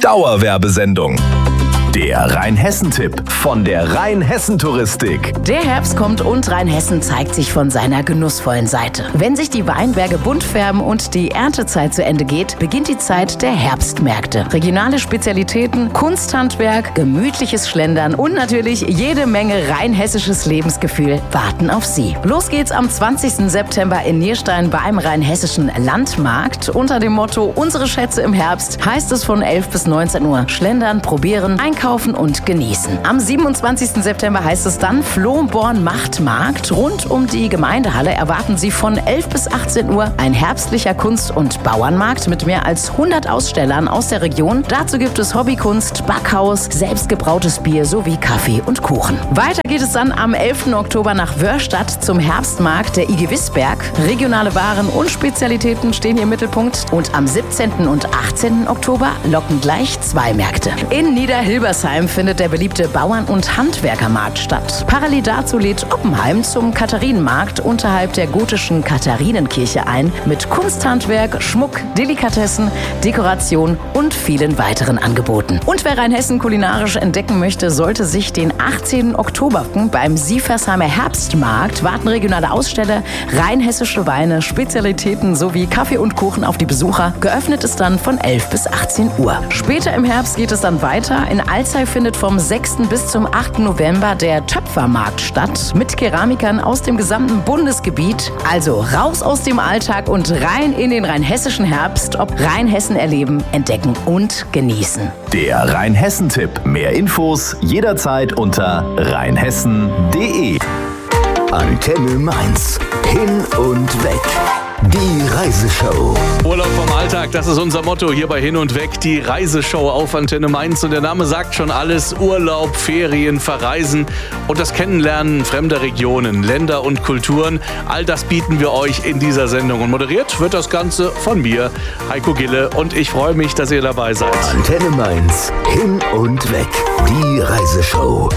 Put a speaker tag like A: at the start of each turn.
A: Dauerwerbesendung. Der Rheinhessen-Tipp von der Rheinhessen-Touristik.
B: Der Herbst kommt und Rheinhessen zeigt sich von seiner genussvollen Seite. Wenn sich die Weinberge bunt färben und die Erntezeit zu Ende geht, beginnt die Zeit der Herbstmärkte. Regionale Spezialitäten, Kunsthandwerk, gemütliches Schlendern und natürlich jede Menge rheinhessisches Lebensgefühl warten auf Sie. Los geht's am 20. September in Nierstein beim Rheinhessischen Landmarkt. Unter dem Motto Unsere Schätze im Herbst heißt es von 11 bis 19 Uhr schlendern, probieren, einkaufen und genießen. Am 27. September heißt es dann Flohborn Machtmarkt. Rund um die Gemeindehalle erwarten Sie von 11 bis 18 Uhr ein herbstlicher Kunst- und Bauernmarkt mit mehr als 100 Ausstellern aus der Region. Dazu gibt es Hobbykunst, Backhaus, selbstgebrautes Bier sowie Kaffee und Kuchen. Weiter geht es dann am 11. Oktober nach Wörstadt zum Herbstmarkt der IG Wissberg. Regionale Waren und Spezialitäten stehen hier im Mittelpunkt. Und am 17. und 18. Oktober locken gleich zwei Märkte. In Niederhilbersheim findet der beliebte Bauern- und Handwerkermarkt statt. Parallel dazu lädt Oppenheim zum Katharinenmarkt unterhalb der gotischen Katharinenkirche ein mit Kunsthandwerk, Schmuck, Delikatessen, Dekoration und vielen weiteren Angeboten. Und wer Rheinhessen kulinarisch entdecken möchte, sollte sich den 18. Oktober beim Siefersheimer Herbstmarkt warten regionale Aussteller, rheinhessische Weine, Spezialitäten sowie Kaffee und Kuchen auf die Besucher. Geöffnet ist dann von 11 bis 18 Uhr. Später im Herbst geht es dann weiter. In Alzey findet vom 6. bis zum 8. November der Töpfermarkt statt mit Keramikern aus dem gesamten Bundesgebiet. Also raus aus dem Alltag und rein in den rheinhessischen Herbst. Ob Rheinhessen erleben, entdecken und genießen.
A: Der Rheinhessen-Tipp. Mehr Infos jederzeit unter rheinhessen.de.
C: Antenne Mainz. Hin und weg. Die Reiseshow.
D: Urlaub vom Alltag, das ist unser Motto hier bei Hin und Weg, die Reiseshow auf Antenne Mainz. Und der Name sagt schon alles: Urlaub, Ferien, Verreisen und das Kennenlernen fremder Regionen, Länder und Kulturen. All das bieten wir euch in dieser Sendung. Und moderiert wird das Ganze von mir, Heiko Gille. Und ich freue mich, dass ihr dabei seid.
C: Antenne Mainz. Hin und weg. Die Reiseshow.